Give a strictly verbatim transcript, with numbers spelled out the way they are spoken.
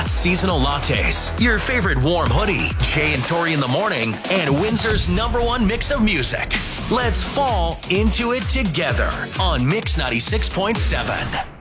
hot seasonal lattes, your favorite warm hoodie, Jay and Tori in the morning, and Windsor's number one mix of music. Let's fall into it together on Mix ninety-six point seven.